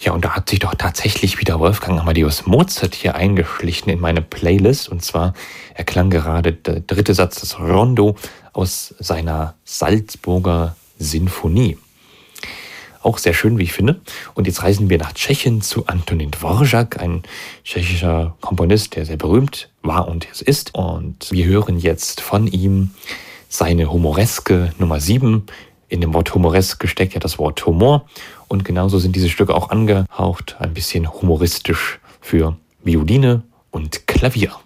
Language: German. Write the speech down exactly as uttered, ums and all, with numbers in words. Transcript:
Ja, und da hat sich doch tatsächlich wieder Wolfgang Amadeus Mozart hier eingeschlichen in meine Playlist. Und zwar erklang gerade der dritte Satz des Rondo aus seiner Salzburger Sinfonie. Auch sehr schön, wie ich finde. Und jetzt reisen wir nach Tschechien zu Antonín Dvořák, ein tschechischer Komponist, der sehr berühmt war und es ist. Und wir hören jetzt von ihm seine Humoreske Nummer sieben. In dem Wort Humoreske steckt ja das Wort Humor. Und genauso sind diese Stücke auch angehaucht, ein bisschen humoristisch für Violine und Klavier.